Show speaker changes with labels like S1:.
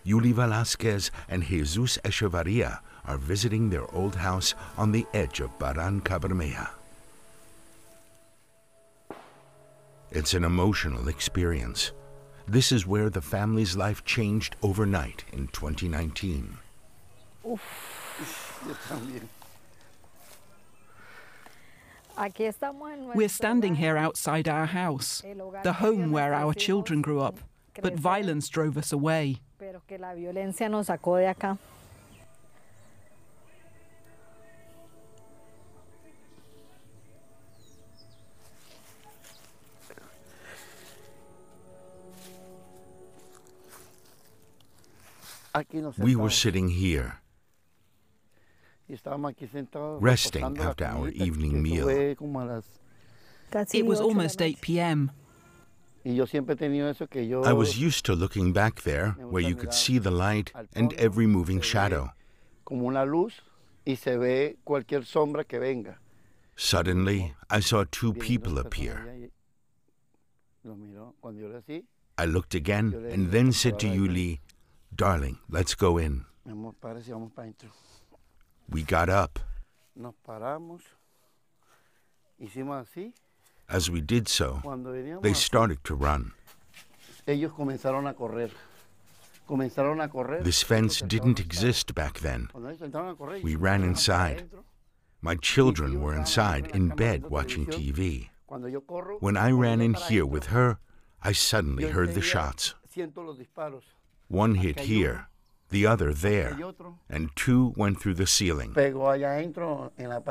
S1: Yuli Velasquez and Jesus Echevarria are visiting their old house on the edge of Baran-Cabramaja. It's an emotional experience. This is where the family's life changed overnight in 2019.
S2: We're standing here outside our house, the home where our children grew up, but violence drove us away.
S1: We were sitting here, resting after our evening meal.
S2: It was almost 8 p.m.
S1: I was used to looking back there, where you could see the light and every moving shadow. Suddenly, I saw two people appear. I looked again and then said to Yuli, "Darling, let's go in." We got up. As we did so, they started to run. This fence didn't exist back then. We ran inside. My children were inside, in bed, watching TV. When I ran in here with her, I suddenly heard the shots. One hit here, the other there, and two went through the ceiling.